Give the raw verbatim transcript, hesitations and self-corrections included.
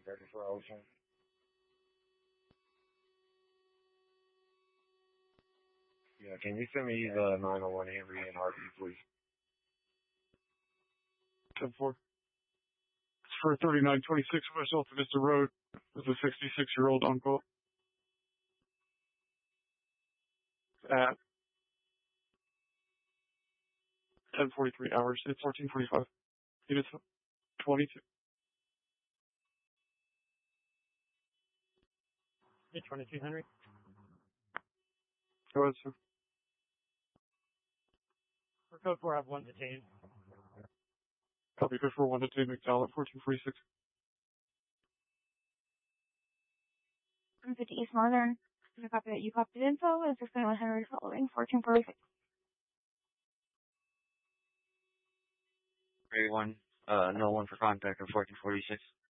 thirty-four Ocean. Yeah, can you send me the nine oh one Henry and R P, please? ten four. It's for thirty-nine twenty-six West Alta Vista Road with a sixty-six-year-old on call. At ten forty-three hours. It's fourteen forty-five. Unit twenty-two. Unit twenty-two, Henry. Go ahead, sir. For code four, I have one detained. Copy code for one detained McDowell at fourteen forty-six. one fifty East Northern. You copy that you copied info and six twenty-one Henry following fourteen forty-six. Grade one, uh, no one for contact at fourteen forty-six.